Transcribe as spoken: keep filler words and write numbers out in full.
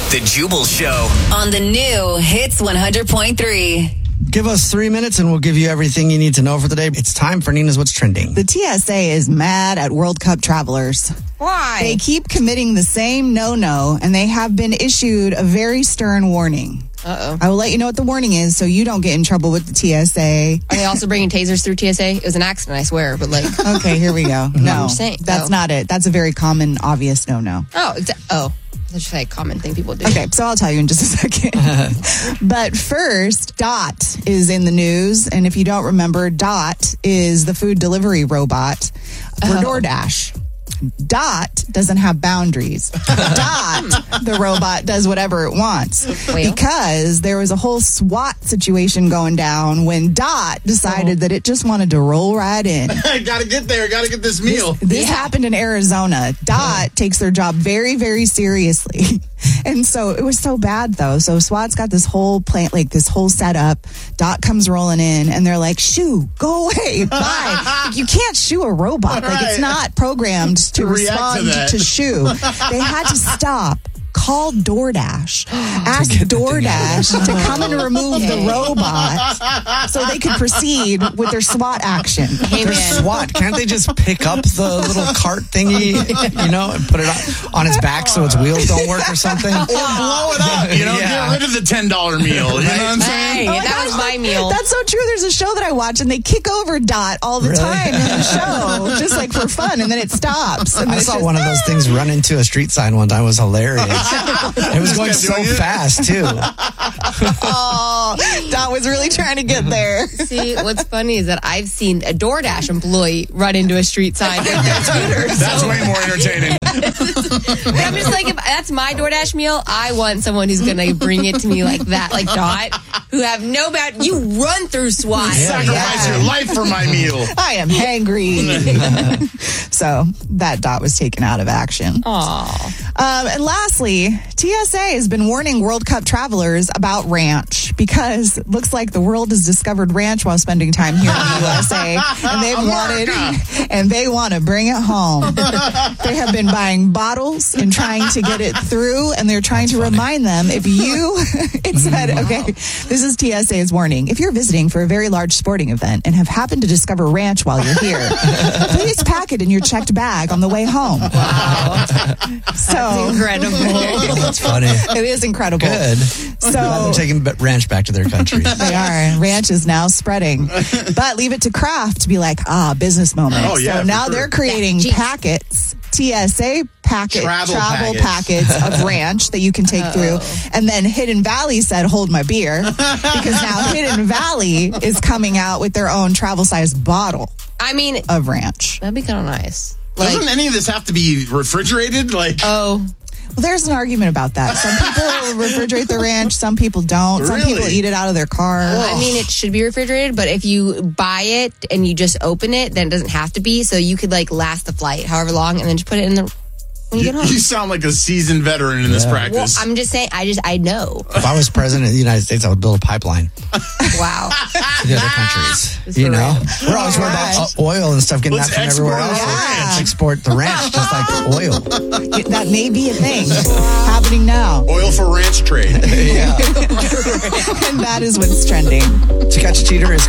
The Jubal Show on the new Hits one hundred point three. Give us three minutes and we'll give you everything you need to know for the day. It's time for Nina's What's Trending. The T S A is mad at World Cup travelers. Why? They keep committing the same no-no, and they have been issued a very stern warning. Uh-oh. I will let you know what the warning is so you don't get in trouble with the T S A. Are they also bringing tasers through T S A? It was an accident, I swear, but like... Okay, here we go. No, I'm just saying. that's Oh. not it. That's a very common, obvious no-no. Oh, exa- oh. That's just like a common thing people do. Okay, so I'll tell you in just a second. But first, Dot is in the news. And if you don't remember, Dot is the food delivery robot for Oh. DoorDash. Dot doesn't have boundaries. Dot, the robot, does whatever it wants. Well. Because there was a whole SWAT situation going down when Dot decided Oh. that it just wanted to roll right in. I gotta get there. Gotta get this meal. This happened in Arizona. Dot takes their job very, very seriously. And so it was so bad, though. So SWAT's got this whole plant, like this whole setup. Dot comes rolling in, and they're like, shoo, go away, bye. Like, you can't shoo a robot. Like, it's Right. not programmed to, To react to respond that. to, shoo. They had to stop. Call DoorDash. Ask get the thing out of DoorDash to come and remove the robot so they could proceed with their SWAT action. Hey, They're man. SWAT. Can't they just pick up the little cart thingy, you know, and put it on, on its back so its wheels don't work or something? Or blow it up. You know, Yeah. get rid of the ten dollar meal. You know what I'm saying? Hey, that was my meal. That's so true. There's a show that I watch, and they kick over Dot all the Really? time in the show, just like for fun, and then it stops. And I it's saw just- one of those things run into a street sign one time. It was hilarious. It was going Just so kept doing it? fast, too. Oh, Dot was really trying to get there. See, what's funny is that I've seen a DoorDash employee run into a street sign with their scooter. That's So, way more entertaining. but I'm just like, if that's my DoorDash meal, I want someone who's going to bring it to me like that, like Dot, who have no bad. You run through SWAT. Sacrifice your life for my meal. I am hangry. So that Dot was taken out of action. Aw. Um, and lastly, T S A has been warning World Cup travelers about ranch because it looks like the world has discovered ranch while spending time here in the U S A, and they've wanted and they want to bring it home. They have been buying bottles and trying to get it through, and they're trying to remind them if you. It said, okay, this is T S A's warning. If you're visiting for a very large sporting event and have happened to discover ranch while you're here, please pack it in your checked bag on the way home. Wow. So Incredible. That's funny. it is incredible. Good. So They're taking b- ranch back to their country. they are. Ranch is now spreading. But leave it to Kraft to be like, ah, business moment. Oh, yeah, so for now sure. they're creating Yeah, geez. packets, T S A packet, Travel packets. packets. of ranch that you can take through. And then Hidden Valley said, hold my beer. Because now Hidden Valley is coming out with their own travel size bottle I mean, of ranch. that'd be kind of nice. Like, Doesn't any of this have to be refrigerated? Like, oh, Well, there's an argument about that. Some people refrigerate their ranch, some people don't. Some Really? people eat it out of their car. I mean, it should be refrigerated, but if you buy it and you just open it, then it doesn't have to be. So you could like last the flight however long and then just put it in the when you you, get home. you sound like a seasoned veteran in this Well, practice. I'm just saying, I just, I know. If I was president of the United States, I would build a pipeline Wow. to the other countries. It's You for know, real. we're always worried about uh, oil and stuff getting Let's that from everywhere export else. the Let's ranch. export the ranch just like oil. That may be a thing happening now. Oil for ranch trade. Yeah. And that is what's trending. To Catch a Cheater is